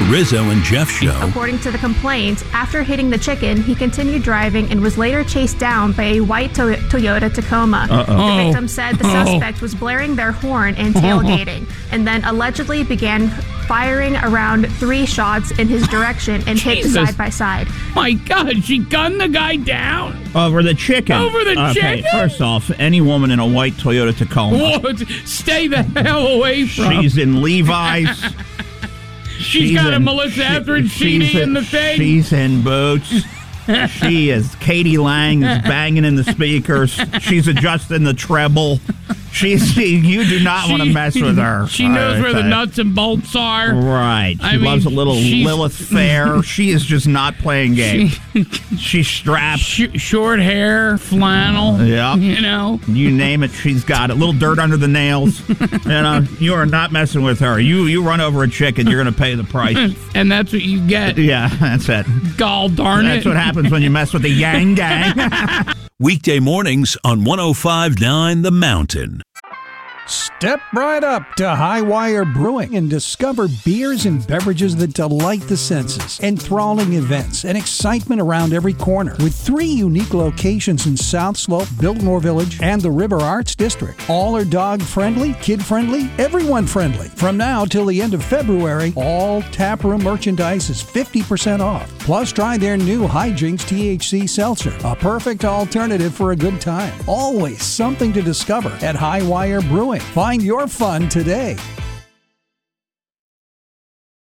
Rizzo and Jeff Show. According to the complaint, after hitting the chicken, he continued driving and was later chased down by a white Toyota Tacoma. The victim said the suspect was blaring their horn and tailgating, and then allegedly began firing around 3 shots in his direction and hit side by side. My God, she gunned the guy down. Over the chicken. Over the chicken? First off, any woman in a white Toyota Tacoma. Whoa, stay the hell away from. She's in Levi's. She's got a Melissa Etheridge CD in the thing. She's in boots. She is. Katie Lang is banging in the speakers. She's adjusting the treble. You do not want to mess with her. She knows where the nuts and bolts are. Right. She loves a little Lilith Fair. She is just not playing games. She's strapped. Short hair, flannel. Yeah. You know. You name it, she's got it. A little dirt under the nails. You are not messing with her. You run over a chicken, you're going to pay the price. And that's what you get. Yeah, that's it. Gall darn it. That's what happens when you mess with the Yang Gang. Weekday mornings on 105.9 The Mountain. Step right up to Highwire Brewing and discover beers and beverages that delight the senses, enthralling events, and excitement around every corner. With 3 unique locations in South Slope, Biltmore Village, and the River Arts District. All are dog-friendly, kid-friendly, everyone-friendly. From now till the end of February, all taproom merchandise is 50% off. Plus, try their new Hijinks THC Seltzer, a perfect alternative for a good time. Always something to discover at Highwire Brewing. Find your fun today.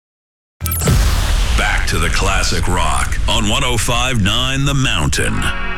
Back to the classic rock on 105.9 The Mountain.